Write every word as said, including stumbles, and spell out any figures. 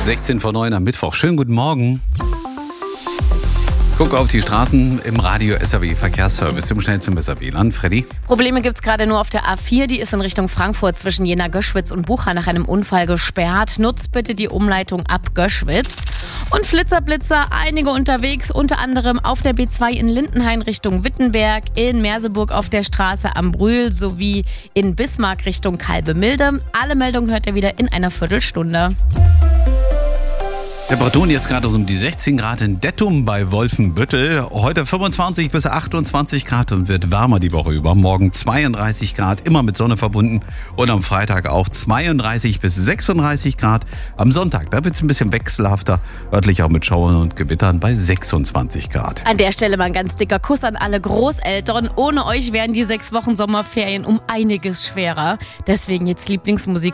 sechzehn vor neun am Mittwoch. Schönen guten Morgen. Guck auf die Straßen im Radio S R W Verkehrsservice. Zum schnellsten besser W L A N. Freddy? Probleme gibt's gerade nur auf der A vier. Die ist in Richtung Frankfurt zwischen Jena-Göschwitz und Bucha nach einem Unfall gesperrt. Nutzt bitte die Umleitung ab Göschwitz. Und Flitzer, Blitzer, einige unterwegs, unter anderem auf der B zwei in Lindenhain Richtung Wittenberg, in Merseburg auf der Straße am Brühl sowie in Bismarck Richtung Kalbemilde. Alle Meldungen hört ihr wieder in einer Viertelstunde. Temperaturen jetzt gerade so um die sechzehn Grad in Dettum bei Wolfenbüttel. Heute fünfundzwanzig bis achtundzwanzig Grad und wird wärmer die Woche über. Morgen zweiunddreißig Grad, immer mit Sonne verbunden. Und am Freitag auch zweiunddreißig bis sechsunddreißig Grad. Am Sonntag, da wird es ein bisschen wechselhafter. Örtlich auch mit Schauern und Gewittern bei sechsundzwanzig Grad. An der Stelle mal ein ganz dicker Kuss an alle Großeltern. Ohne euch wären die sechs Wochen Sommerferien um einiges schwerer. Deswegen jetzt Lieblingsmusik